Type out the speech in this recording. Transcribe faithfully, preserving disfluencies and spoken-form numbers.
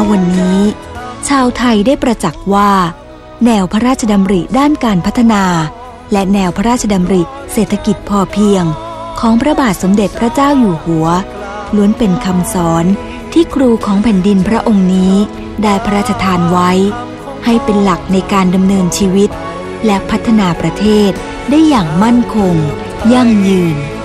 วันนี้ชาวไทยได้ประจักษ์ว่าแนวพระราชดำริด้านการพัฒนาและแนวพระราชดำริเศรษฐกิจพอเพียงของพระบาทสมเด็จพระเจ้าอยู่หัวล้วนเป็นคำสอนที่ครูของแผ่นดินพระองค์นี้ได้พระราชทานไว้ให้เป็นหลักในการดำเนินชีวิตและพัฒนาประเทศได้อย่างมั่นคงยั่งยืน